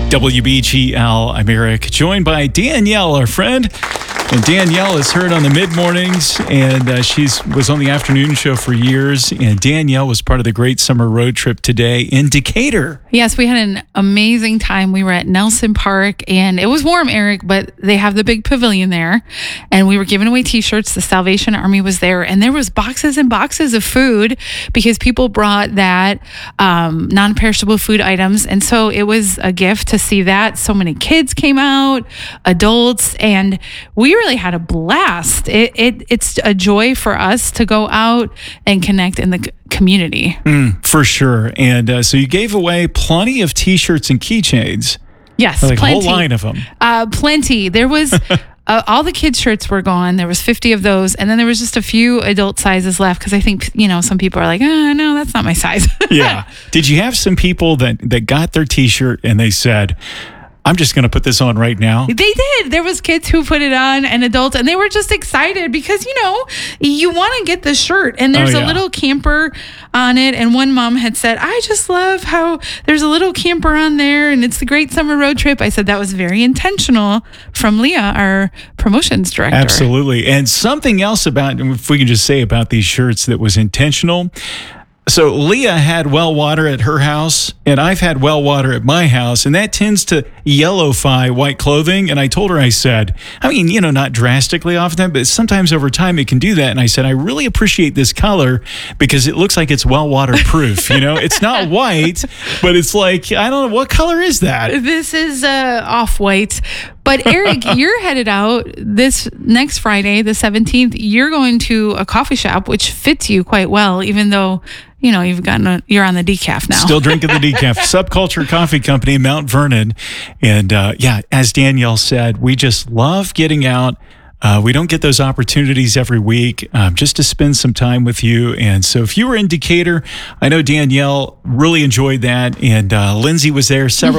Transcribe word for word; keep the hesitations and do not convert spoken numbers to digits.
W B G L, I'm Eric, joined by Danielle, our friend. And Danielle is heard on the mid-mornings, and uh, she was on the afternoon show for years. And Danielle was part of the Great Summer Road Trip today in Decatur. Yes, we had an amazing time. We were at Nelson Park, and it was warm, Eric, but they have the big pavilion there. And we were giving away T-shirts. The Salvation Army was there, and there was boxes and boxes of food because people brought that um, non-perishable food items. And so it was a gift to see that. So many kids came out, adults, and we really had a blast. It, it It's a joy for us to go out and connect in the community. Mm, for sure. And uh, so you gave away plenty of T-shirts and keychains. Yes, like plenty. A whole line of them. Uh, plenty. There was... Uh, all the kids' shirts were gone. There was fifty of those. And then there was just a few adult sizes left because I think, you know, some people are like, oh, no, that's not my size. Yeah. Did you have some people that, that got their T-shirt and they said, I'm just going to put this on right now? They did. There was kids who put it on and adults, and they were just excited because, you know, you want to get the shirt. And there's Oh, yeah. a little camper on it. And one mom had said, I just love how there's a little camper on there and it's the Great Summer Road Trip. I said that was very intentional from Leah, our promotions director. Absolutely. And something else about, if we can just say about these shirts that was intentional. So Leah had well water at her house, and I've had well water at my house, and that tends to yellowify white clothing. And I told her, I said, I mean, you know, not drastically often, but sometimes over time it can do that. And I said, I really appreciate this color because it looks like it's well waterproof. You know, it's not white, but it's like, I don't know, what color is that? This is uh, off-white. But Eric, you're headed out this next Friday, the seventeenth. You're going to a coffee shop, which fits you quite well, even though, you know, you've gotten a, you're on the decaf now. Still drinking the decaf. Subculture Coffee Company in Mount Vernon. And uh, yeah, as Danielle said, we just love getting out. Uh, we don't get those opportunities every week um, just to spend some time with you. And so if you were in Decatur, I know Danielle really enjoyed that. And uh, Lindsay was there several